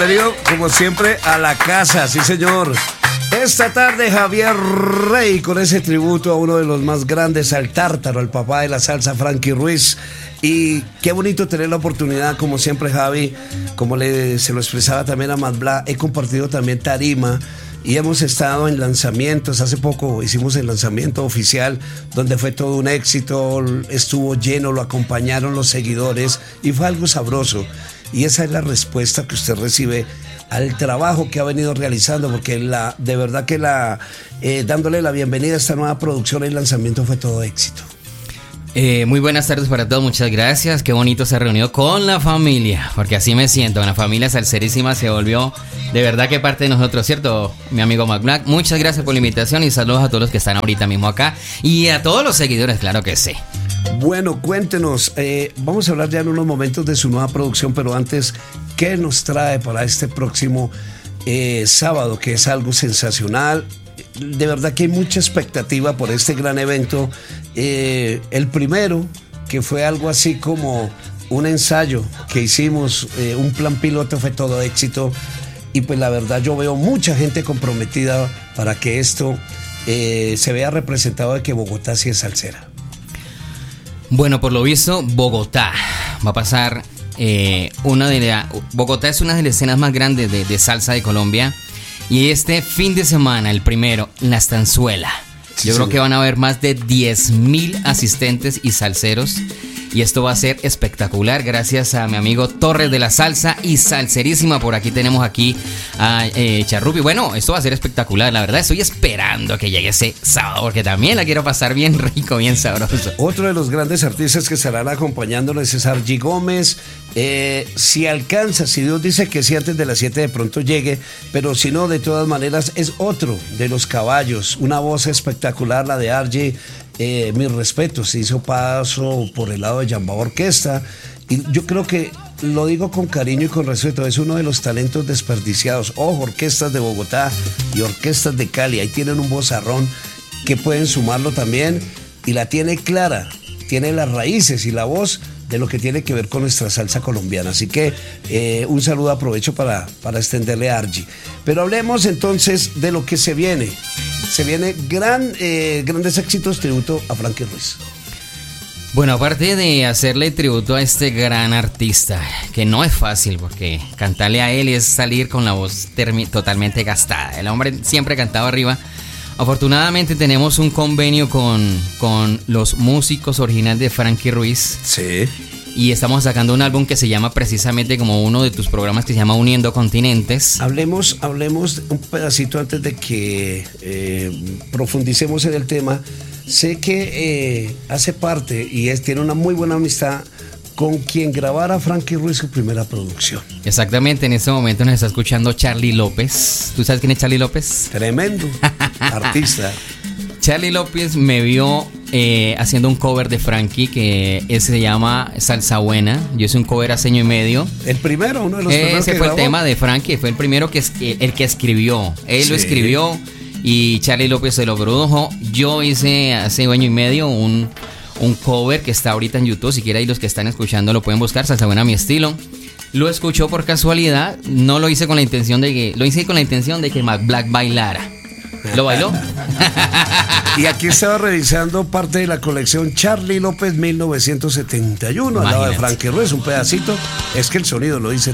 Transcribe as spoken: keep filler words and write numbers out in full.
bienvenido como siempre a la casa, sí señor. Esta tarde Javier Rey con ese tributo a uno de los más grandes, al tártaro, al papá de la salsa, Frankie Ruiz. Y qué bonito tener la oportunidad, como siempre, Javi, como le, se lo expresaba también a Matt Black, he compartido también tarima y hemos estado en lanzamientos. Hace poco hicimos el lanzamiento oficial donde fue todo un éxito, estuvo lleno, lo acompañaron los seguidores y fue algo sabroso. Y esa es la respuesta que usted recibe al trabajo que ha venido realizando, porque la, de verdad que la eh, dándole la bienvenida a esta nueva producción, el lanzamiento fue todo éxito. Eh, muy buenas tardes para todos, muchas gracias. Qué bonito se ha reunido con la familia, porque así me siento, la familia salserísima se volvió de verdad que parte de nosotros, ¿cierto? Mi amigo Matt Black, muchas gracias por la invitación y saludos a todos los que están ahorita mismo acá y a todos los seguidores, claro que sí. Bueno, cuéntenos, eh, vamos a hablar ya en unos momentos de su nueva producción, pero antes, ¿qué nos trae para este próximo eh, sábado, que es algo sensacional? De verdad que hay mucha expectativa por este gran evento. Eh, el primero, que fue algo así como un ensayo que hicimos, eh, un plan piloto, fue todo éxito. Y pues la verdad yo veo mucha gente comprometida para que esto eh, se vea representado de que Bogotá sí es salsera. Bueno, por lo visto, Bogotá va a pasar eh, una de la... Bogotá es una de las escenas más grandes de, de salsa de Colombia. Y este fin de semana, el primero, La Estanzuela. Sí, Yo sí. creo que van a haber más de diez mil asistentes y salseros. Y esto va a ser espectacular gracias a mi amigo Torres de la Salsa y Salserísima. Por aquí tenemos aquí a eh, Charrupi. Bueno, esto va a ser espectacular, la verdad. Estoy esperando a que llegue ese sábado porque también la quiero pasar bien rico, bien sabroso. Otro de los grandes artistas que estarán acompañándonos es Argy Gómez. Eh, si alcanza, si Dios dice que sí, antes de las siete de pronto llegue, pero si no, de todas maneras es otro de los caballos. Una voz espectacular, la de Argy. Eh, mis respetos, se hizo paso por el lado de Yamba Orquesta y yo creo que, lo digo con cariño y con respeto, es uno de los talentos desperdiciados. Ojo, orquestas de Bogotá y orquestas de Cali, ahí tienen un vozarrón que pueden sumarlo también y la tiene clara, tiene las raíces y la voz de lo que tiene que ver con nuestra salsa colombiana. Así que eh, un saludo, aprovecho para, para extenderle a Argy. Pero hablemos entonces de lo que se viene. Se viene gran, eh, grandes éxitos tributo a Frankie Ruiz. Bueno, aparte de hacerle tributo a este gran artista, que no es fácil porque cantarle a él es salir con la voz termi- totalmente gastada. El hombre siempre cantaba arriba. Afortunadamente tenemos un convenio con, con los músicos originales de Frankie Ruiz. Sí. Y estamos sacando un álbum que se llama precisamente como uno de tus programas, que se llama Uniendo Continentes. Hablemos, hablemos un pedacito antes de que eh, profundicemos en el tema. Sé que eh, hace parte y es, tiene una muy buena amistad con quien grabara Frankie Ruiz su primera producción. Exactamente, en este momento nos está escuchando Charly López. ¿Tú sabes quién es Charly López? Tremendo artista. Charly López me vio eh, haciendo un cover de Frankie que ese se llama Salsa Buena. Yo hice un cover hace año y medio. El primero, uno de los primeros Ese que fue grabó. El tema de Frankie, fue el primero que es, el que escribió. Él sí. lo escribió y Charly López se lo produjo. Yo hice hace año y medio un, un cover que está ahorita en YouTube. Si quieren, y los que están escuchando lo pueden buscar, Salsa Buena, mi estilo. Lo escuchó por casualidad. No lo hice con la intención de que, lo hice con la intención de que Matt Black bailara. ¿Lo bailó? Y aquí estaba revisando parte de la colección Charly López mil novecientos setenta y uno, al lado de Frankie Ruiz, un pedacito. Es que el sonido lo dice